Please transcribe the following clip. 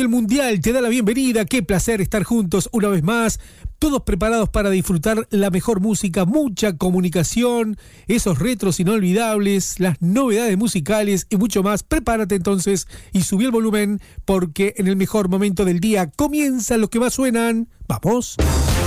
El Mundial te da la bienvenida, qué placer estar juntos una vez más, todos preparados para disfrutar la mejor música, mucha comunicación, esos retros inolvidables, las novedades musicales y mucho más. Prepárate entonces y subí el volumen porque en el mejor momento del día comienzan los que más suenan. ¡Vamos!